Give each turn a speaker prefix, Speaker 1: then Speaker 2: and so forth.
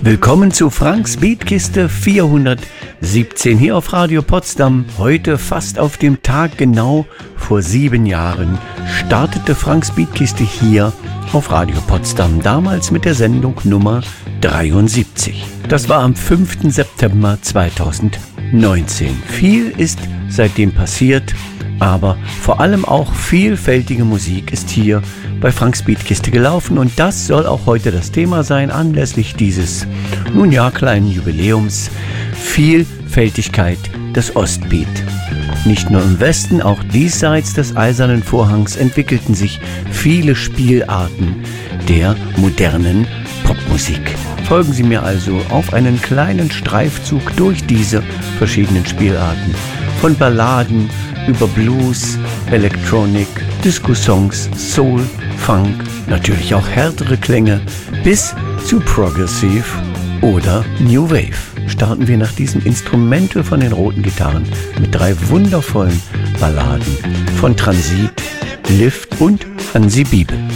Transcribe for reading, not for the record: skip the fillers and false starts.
Speaker 1: Willkommen zu Franks Beatkiste 417 hier auf Radio Potsdam. Heute fast auf dem Tag genau vor 7 Jahren startete Franks Beatkiste hier auf Radio Potsdam, damals mit der Sendung Nummer 73. Das war am 5. September 2019. Viel ist seitdem passiert, aber vor allem auch vielfältige Musik ist hier bei Franks Beatkiste gelaufen und das soll auch heute das Thema sein, anlässlich dieses, nun ja, kleinen Jubiläums. Vielfältigkeit des Ostbeat. Nicht nur im Westen, auch diesseits des Eisernen Vorhangs entwickelten sich viele Spielarten der modernen Popmusik. Folgen Sie mir also auf einen kleinen Streifzug durch diese verschiedenen Spielarten. Von Balladen über Blues, Electronic, Disco-Songs, Soul, Funk, natürlich auch härtere Klänge, bis zu Progressive oder New Wave. Starten wir nach diesem Instrumental von den Roten Gitarren mit 3 wundervollen Balladen von Transit, Lift und Hansi Bibel.